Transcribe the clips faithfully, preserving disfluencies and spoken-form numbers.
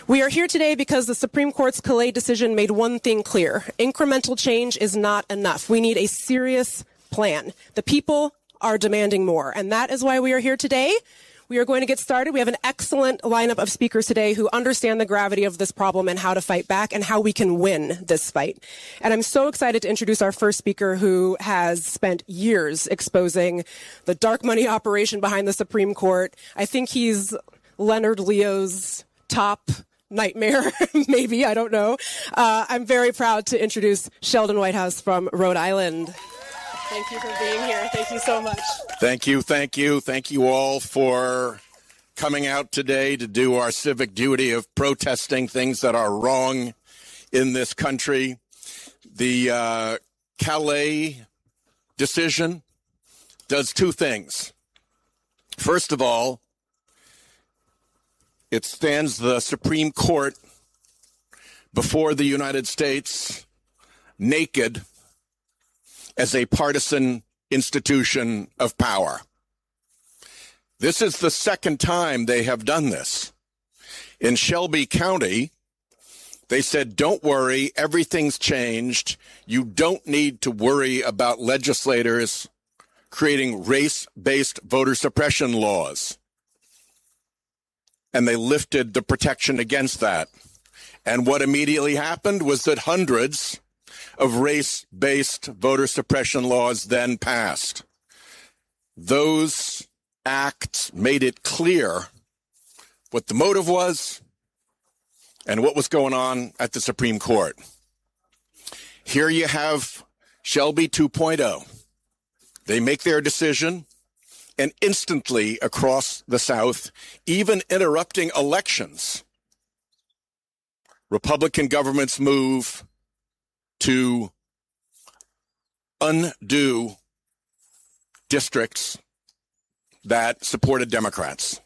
We are here today because the Supreme Court's Calais decision made one thing clear. Incremental change is not enough. We need a serious plan. The people are demanding more, and that is why we are here today. We are going to get started. We have an excellent lineup of speakers today who understand the gravity of this problem and how to fight back and how we can win this fight. And I'm so excited to introduce our first speaker, who has spent years exposing the dark money operation behind the Supreme Court. I think he's Leonard Leo's top nightmare, maybe, I don't know. Uh, I'm very proud to introduce Sheldon Whitehouse from Rhode Island. Thank you for being here. Thank you so much. Thank you, thank you, thank you all for coming out today to do our civic duty of protesting things that are wrong in this country. The uh, Calais decision does two things. First of all, it stands the Supreme Court before the United States naked as a partisan institution of power. This is the second time they have done this. In Shelby County, they said, don't worry, everything's changed. You don't need to worry about legislators creating race-based voter suppression laws. And they lifted the protection against that. And what immediately happened was that hundreds of race-based voter suppression laws then passed. Those acts made it clear what the motive was and what was going on at the Supreme Court. Here you have Shelby two point oh. They make their decision, and instantly across the South, even interrupting elections, Republican governments move to undo districts that supported Democrats.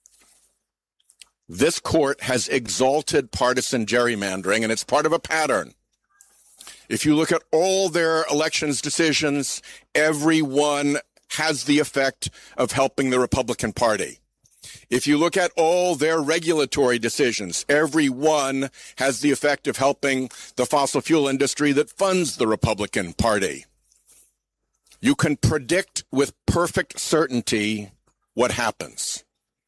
This court has exalted partisan gerrymandering, and it's part of a pattern. If you look at all their elections decisions, every one has the effect of helping the Republican Party. If you look at all their regulatory decisions, every one has the effect of helping the fossil fuel industry that funds the Republican Party. You can predict with perfect certainty what happens.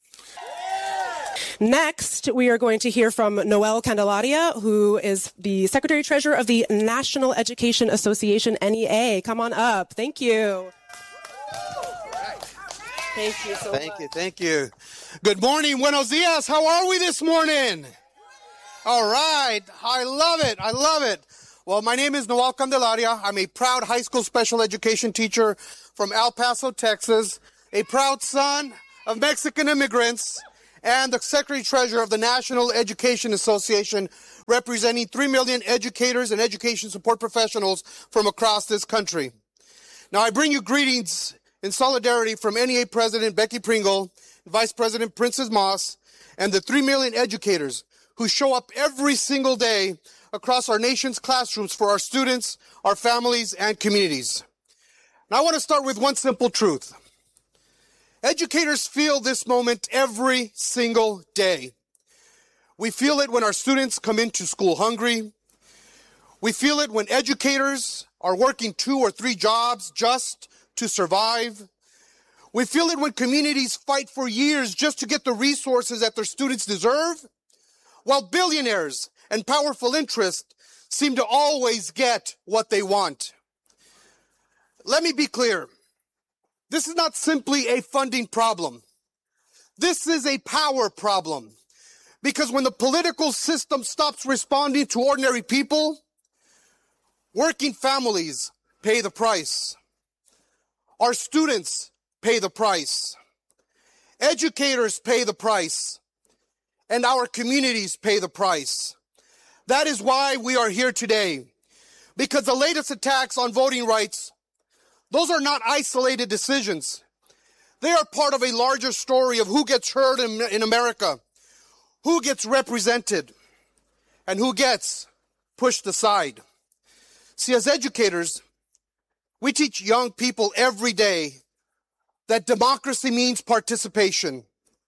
Next, we are going to hear from Noel Candelaria, who is the Secretary-Treasurer of the National Education Association, N E A. Come on up. Thank you. Thank you so Thank much. you, thank you. Good morning, buenos dias. How are we this morning? All right, I love it, I love it. Well, my name is Noel Candelaria. I'm a proud high school special education teacher from El Paso, Texas, a proud son of Mexican immigrants, and the Secretary-Treasurer of the National Education Association, representing three million educators and education support professionals from across this country. Now, I bring you greetings in solidarity from N E A President Becky Pringle, Vice President Princess Moss, and the three million educators who show up every single day across our nation's classrooms for our students, our families, and communities. Now, I want to start with one simple truth. Educators feel this moment every single day. We feel it when our students come into school hungry. We feel it when educators are working two or three jobs just to survive. We feel it when communities fight for years just to get the resources that their students deserve, while billionaires and powerful interests seem to always get what they want. Let me be clear. This is not simply a funding problem. This is a power problem. Because when the political system stops responding to ordinary people, working families pay the price. Our students pay the price. Educators pay the price. And our communities pay the price. That is why we are here today. Because the latest attacks on voting rights, those are not isolated decisions. They are part of a larger story of who gets heard in, in America, who gets represented, and who gets pushed aside. See, as educators, we teach young people every day that democracy means participation,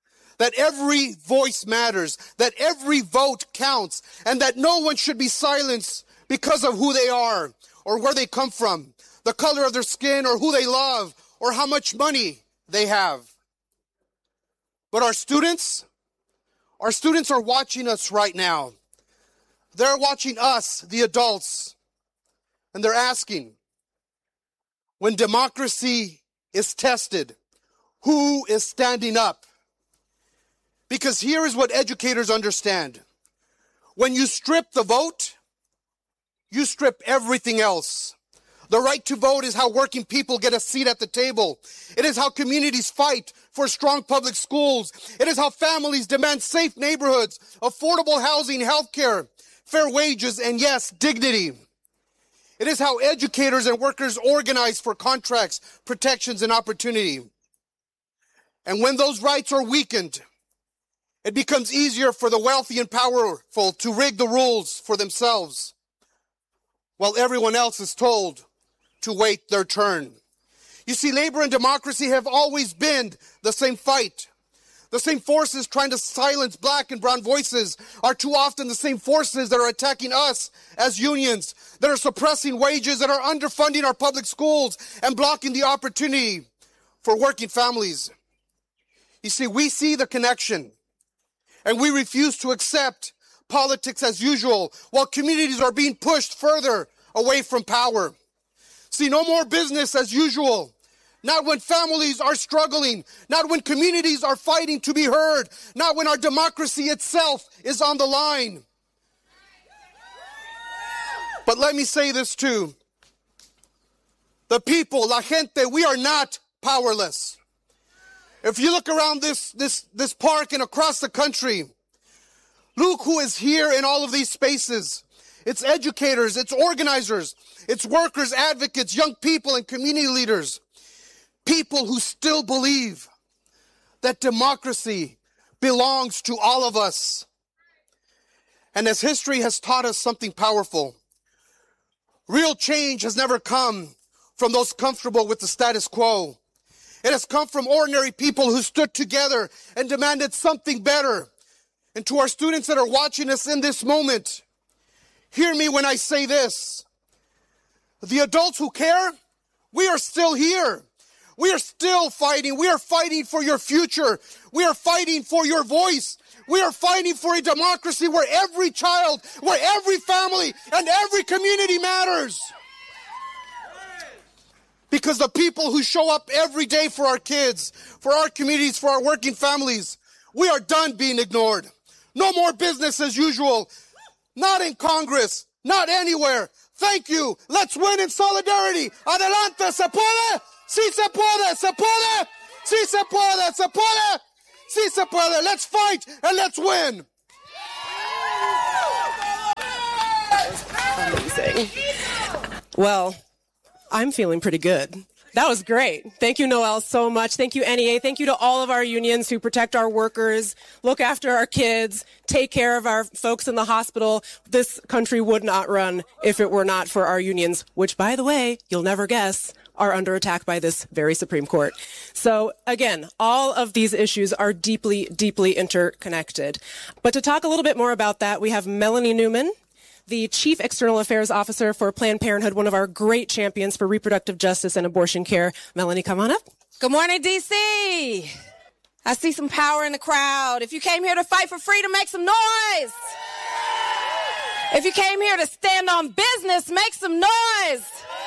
that every voice matters, that every vote counts, and that no one should be silenced because of who they are or where they come from, the color of their skin or who they love or how much money they have. But our students, our students are watching us right now. They're watching us, the adults, and they're asking, when democracy is tested, who is standing up? Because here is what educators understand. When you strip the vote, you strip everything else. The right to vote is how working people get a seat at the table. It is how communities fight for strong public schools. It is how families demand safe neighborhoods, affordable housing, healthcare, fair wages, and yes, dignity. It is how educators and workers organize for contracts, protections, and opportunity. And when those rights are weakened, it becomes easier for the wealthy and powerful to rig the rules for themselves, while everyone else is told to wait their turn. You see, labor and democracy have always been the same fight. The same forces trying to silence black and brown voices are too often the same forces that are attacking us as unions, that are suppressing wages, that are underfunding our public schools and blocking the opportunity for working families. You see, we see the connection, and we refuse to accept politics as usual while communities are being pushed further away from power. See, no more business as usual. Not when families are struggling, not when communities are fighting to be heard, not when our democracy itself is on the line. But let me say this too. The people, la gente, we are not powerless. If you look around this, this, this park and across the country, look who is here in all of these spaces. It's educators, it's organizers, it's workers, advocates, young people, and community leaders. People who still believe that democracy belongs to all of us. And as history has taught us something powerful, real change has never come from those comfortable with the status quo. It has come from ordinary people who stood together and demanded something better. And to our students that are watching us in this moment, hear me when I say this. The adults who care, we are still here. We are still fighting. We are fighting for your future. We are fighting for your voice. We are fighting for a democracy where every child, where every family, and every community matters. Because the people who show up every day for our kids, for our communities, for our working families, we are done being ignored. No more business as usual. Not in Congress. Not anywhere. Thank you. Let's win in solidarity. Adelante, se puede. Sí se puede, se puede, sí se puede, se puede, sí se puede. Let's fight and let's win. Amazing. Well, I'm feeling pretty good. That was great. Thank you, Noel, so much. Thank you, N E A. Thank you to all of our unions who protect our workers, look after our kids, take care of our folks in the hospital. This country would not run if it were not for our unions, which, by the way, you'll never guess, are under attack by this very Supreme Court. So again, all of these issues are deeply, deeply interconnected. But to talk a little bit more about that, we have Melanie Newman, the Chief External Affairs Officer for Planned Parenthood, one of our great champions for reproductive justice and abortion care. Melanie, come on up. Good morning, D C. I see some power in the crowd. If you came here to fight for freedom, make some noise. If you came here to stand on business, make some noise.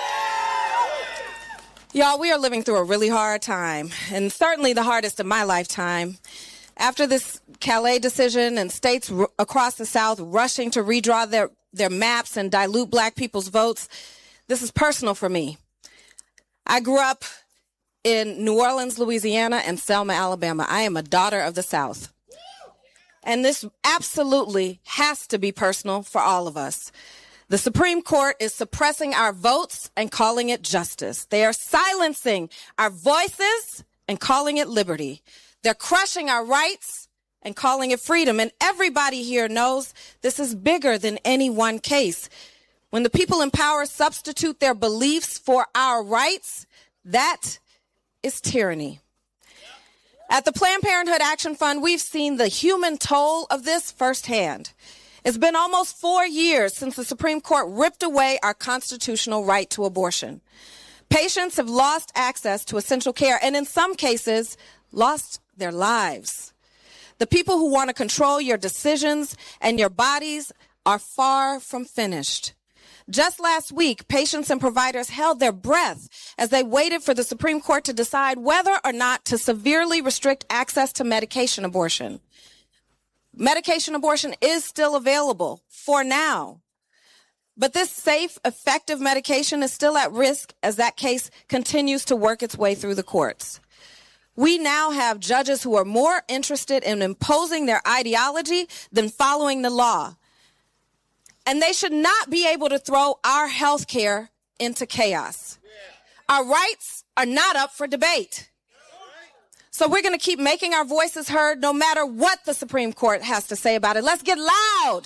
Y'all, we are living through a really hard time, and certainly the hardest of my lifetime. After this Calais decision and states r- across the South rushing to redraw their, their maps and dilute black people's votes, this is personal for me. I grew up in New Orleans, Louisiana, and Selma, Alabama. I am a daughter of the South. And this absolutely has to be personal for all of us. The Supreme Court is suppressing our votes and calling it justice. They are silencing our voices and calling it liberty. They're crushing our rights and calling it freedom. And everybody here knows this is bigger than any one case. When the people in power substitute their beliefs for our rights, that is tyranny. At the Planned Parenthood Action Fund, we've seen the human toll of this firsthand. It's been almost four years since the Supreme Court ripped away our constitutional right to abortion. Patients have lost access to essential care and in some cases, lost their lives. The people who want to control your decisions and your bodies are far from finished. Just last week, patients and providers held their breath as they waited for the Supreme Court to decide whether or not to severely restrict access to medication abortion. Medication abortion is still available for now. But this safe, effective medication is still at risk as that case continues to work its way through the courts. We now have judges who are more interested in imposing their ideology than following the law. And they should not be able to throw our health care into chaos. Our rights are not up for debate. So we're going to keep making our voices heard no matter what the Supreme Court has to say about it. Let's get loud.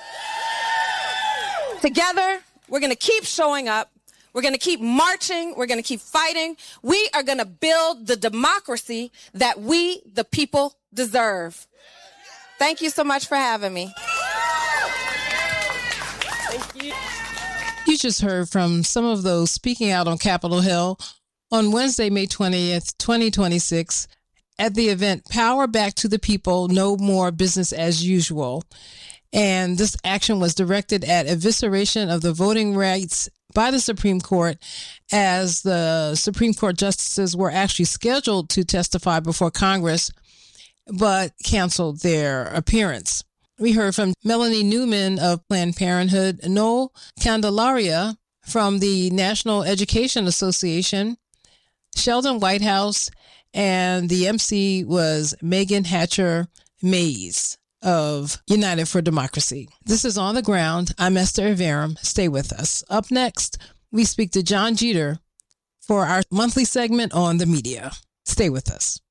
Together, we're going to keep showing up. We're going to keep marching. We're going to keep fighting. We are going to build the democracy that we, the people, deserve. Thank you so much for having me. Thank you. You just heard from some of those speaking out on Capitol Hill on Wednesday, May twentieth, twenty twenty-six, at the event Power Back to the People, No More Business as Usual. And this action was directed at evisceration of the voting rights by the Supreme Court, as the Supreme Court justices were actually scheduled to testify before Congress, but canceled their appearance. We heard from Melanie Newman of Planned Parenthood, Noel Candelaria from the National Education Association, Sheldon Whitehouse, and the M C was Megan Hatcher Mays of United for Democracy. This is On the Ground. I'm Esther Iverem. Stay with us. Up next, we speak to John Jeter for our monthly segment on the media. Stay with us.